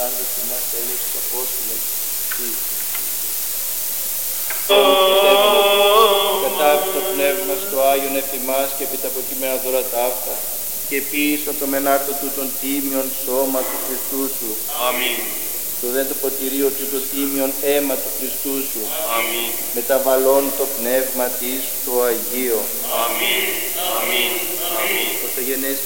πάντως ημάς τέλειους και Απόστολος κατά το πνεύμα στο Άγιον εφημάς και επί τα προκείμενα δώρα ταύτα και ποιήσω το μενάρτο του των τίμιων σώμα του Χριστού σου. Αμήν. Το δε το ποτηρίο του το τίμιον αίμα του Χριστού σου. Αμήν. Μεταβαλών το πνεύμα της το Αγίο. Αμήν. Αμήν. Αμήν. Πρωτογενές